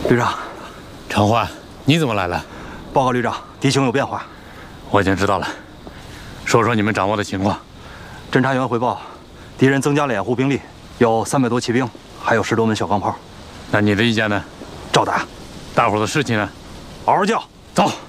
旅长， 陈焕，你怎么来了？ 报告旅长，敌情有变化。 我已经知道了，说说你们掌握的情况。 侦察员汇报，敌人增加了掩护兵力，有300多骑兵，还有10多门小钢炮。 那你的意见呢？ 照打。 大伙的士气呢？ 嗷嗷叫， 走。